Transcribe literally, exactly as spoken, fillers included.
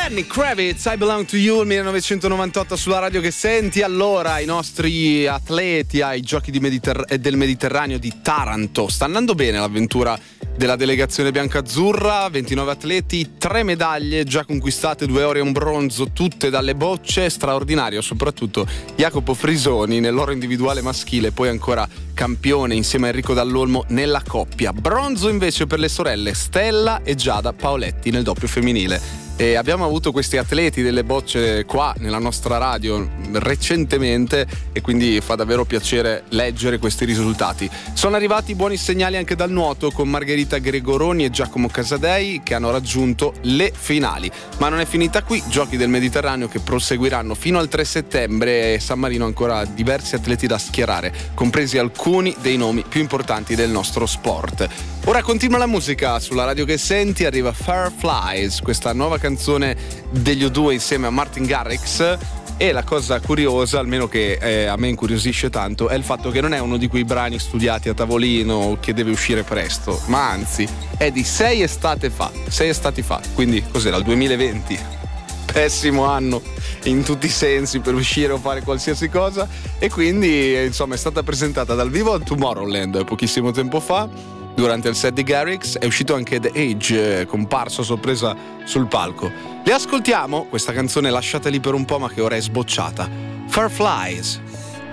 Lenny Kravitz, I Belong to You, millenovecentonovantotto sulla radio che senti. Allora, i nostri atleti ai giochi di Mediter- del Mediterraneo di Taranto. Sta andando bene l'avventura della delegazione biancazzurra, ventinove atleti, tre medaglie già conquistate, due oro e un bronzo, tutte dalle bocce. Straordinario soprattutto Jacopo Frisoni nell'oro individuale maschile, poi ancora campione insieme a Enrico Dall'Olmo nella coppia. Bronzo invece per le sorelle Stella e Giada Paoletti nel doppio femminile. E abbiamo avuto questi atleti delle bocce qua nella nostra radio recentemente e quindi fa davvero piacere leggere questi risultati. Sono arrivati buoni segnali anche dal nuoto con Margherita Gregoroni e Giacomo Casadei che hanno raggiunto le finali. Ma non è finita qui, giochi del Mediterraneo che proseguiranno fino al tre settembre e San Marino ha ancora diversi atleti da schierare, compresi alcuni dei nomi più importanti del nostro sport. Ora continua la musica sulla radio che senti, arriva Fireflies, questa nuova canzone degli U due insieme a Martin Garrix. E la cosa curiosa, almeno che eh, a me incuriosisce tanto, è il fatto che non è uno di quei brani studiati a tavolino che deve uscire presto, ma anzi è di sei estate fa, sei estati fa, quindi cos'era, il duemilaventi? Pessimo anno in tutti i sensi per uscire o fare qualsiasi cosa, e quindi insomma è stata presentata dal vivo a Tomorrowland pochissimo tempo fa. Durante il set di Garrix è uscito anche The Age, comparso a sorpresa sul palco. Le ascoltiamo, questa canzone lasciata lì per un po' ma che ora è sbocciata. Fireflies.